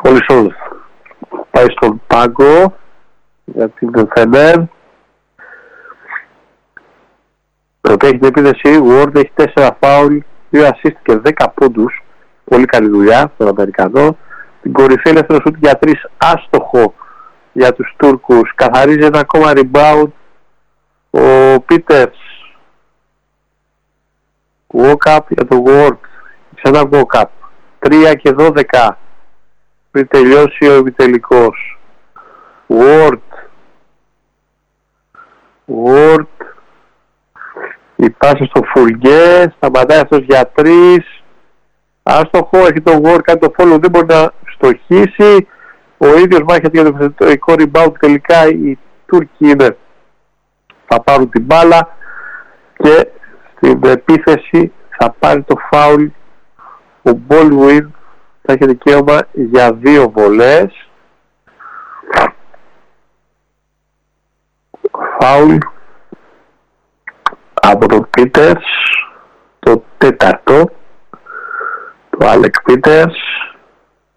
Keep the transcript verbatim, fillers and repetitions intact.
Πολυσόλ πάει στον πάγκο για την Φενέρ. Ρωτή έχει την επίδεση, Ward έχει τέσσερα φάουλ, δύο assist και δέκα πόντους. Πολύ καλή δουλειά στον Αμερικανό. Την κορυφή ελεύθερο σούτ για τρεις, άστοχο για τους Τούρκους. Καθαρίζει ένα ακόμα rebound ο Πίτερς. Walk-up για το Ward. Ξανά walk-up. τρία και δώδεκα πριν τελειώσει ο επιτελικός. Ward. Ward. Η πάση στο Φουλγκέ. Σταματάει αυτός για τρεις. Άστοχο. Έχει το Ward. Κάνει το follow. Δεν μπορεί να στοχίσει. Ο ίδιος μάχεται για το επιθετικό rebound. Τελικά οι Τούρκοι είναι. Θα πάρουν την μπάλα. Και στην επίθεση θα πάρει το φάουλ ο Baldwin. Θα έχει δικαίωμα για δύο βολές. Φάουλ από τον Peters, το τέταρτο, το Alec Peters.